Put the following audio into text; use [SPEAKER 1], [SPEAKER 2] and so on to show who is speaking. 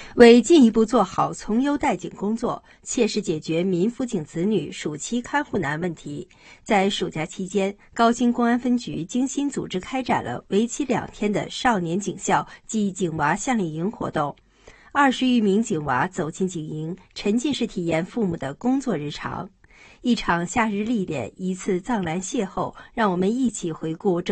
[SPEAKER 1] 为进一步做好从优待警工作，切实解决民辅警子女暑期看护难问题，在暑假期间，高新公安分局精心组织开展了为期2天的少年警校暨警娃夏令营活动。20余名警娃走进警营，沉浸式体验父母的工作日常。一场夏日历练，一次藏蓝邂逅，让我们一起回顾